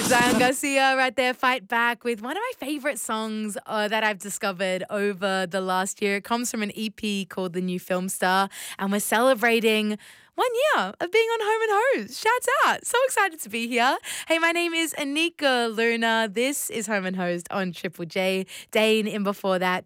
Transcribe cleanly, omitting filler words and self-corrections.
Zion Garcia right there, Fight Back, with one of my favorite songs that I've discovered over the last year. It comes from an EP called The New Film Star, and we're celebrating 1 year of being on Home and Hose. Shouts out. So excited to be here. Hey, my name is Anika Luna. This is Home and Hosed on Triple J. Dane in before that.